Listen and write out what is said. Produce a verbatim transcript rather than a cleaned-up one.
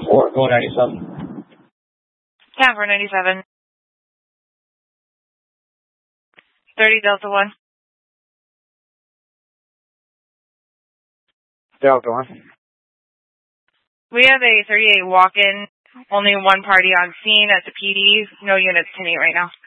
four, go ninety-seven. ten four ninety-seven. thirty Delta one. Delta one. We have a thirty-eight walk-in, only one party on scene at the P D, no units ten eight right now.